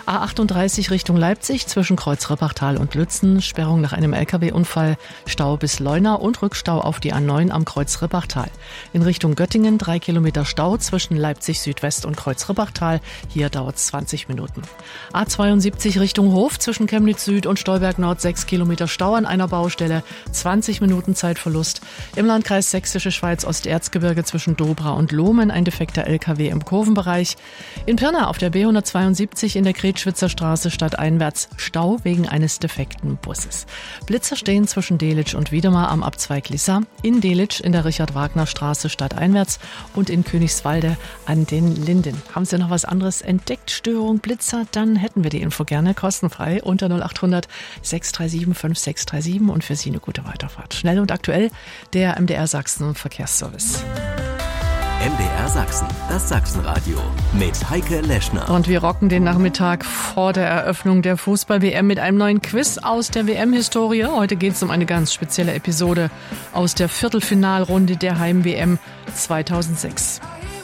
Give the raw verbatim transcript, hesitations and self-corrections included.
A achtunddreißig Richtung Leipzig zwischen Kreuz-Rippachtal und Lützen. Sperrung nach einem L K W-Unfall. Stau bis Leuna und Rückstau auf die A neun am Kreuz-Rippachtal. In Richtung Göttingen drei Kilometer Stau zwischen Leipzig Südwest und Kreuz-Rippachtal. Hier dauert es zwanzig Minuten. A zweiundsiebzig Richtung Hof zwischen Chemnitz Süd und Stolberg Nord sechs Kilometer Stau an einer Baustelle. zwanzig Minuten Zeitverlust. Im Landkreis Sächsische Schweiz Osterzgebirge zwischen Dobra und Lohmen ein defekter L K W im Kurvenbereich. In Pirna auf der B hundertzweiundsiebzig in der Kretschwitzer Straße stadteinwärts Stau wegen eines defekten Busses. Blitzer stehen zwischen Delitzsch und Wiedemar am Abzweig Lissa, in Delitzsch in der Richard-Wagner-Straße stadteinwärts und in Königswalde an den Linden. Haben Sie noch was anderes entdeckt? Störung, Blitzer? Dann hätten wir die Info gerne kostenfrei unter null acht hundert sechs drei sieben fünf sechs drei sieben und für Sie eine gute Weiterfahrt. Schnell und aktuell der M D R Sachsen Verkehrsservice. M D R Sachsen, das Sachsenradio mit Heike Leschner. Und wir rocken den Nachmittag vor der Eröffnung der Fußball-W M mit einem neuen Quiz aus der W M-Historie. Heute geht es um eine ganz spezielle Episode aus der Viertelfinalrunde der Heim-W M zweitausendsechs.